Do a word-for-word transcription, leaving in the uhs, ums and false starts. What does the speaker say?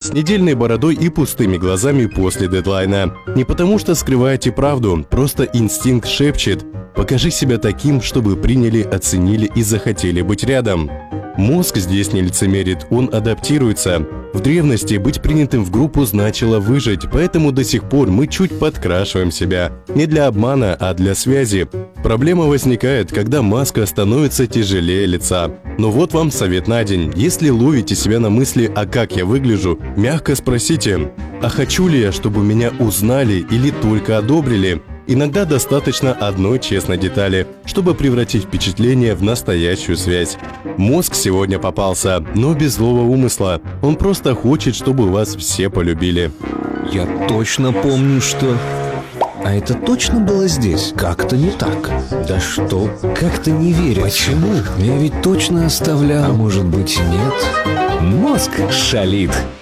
с недельной бородой и пустыми глазами после дедлайна. Не потому что скрываете правду, просто инстинкт шепчет: покажи себя таким, чтобы приняли, оценили и захотели быть рядом. Мозг здесь не лицемерит, он адаптируется. В древности быть принятым в группу значило выжить, поэтому до сих пор мы чуть подкрашиваем себя. Не для обмана, а для связи. Проблема возникает, когда маска становится тяжелее лица. Но вот вам совет на день. Если ловите себя на мысли «а как я выгляжу?», мягко спросите: а хочу ли я, чтобы меня узнали или только одобрили? Иногда достаточно одной честной детали, чтобы превратить впечатление в настоящую связь. Мозг сегодня попался, но без злого умысла. Он просто хочет, чтобы вас все полюбили. Я точно помню, что... А это точно было здесь? Как-то не так. Да что? Как-то не верится. Почему? Я ведь точно оставлял. А может быть и нет? Мозг шалит.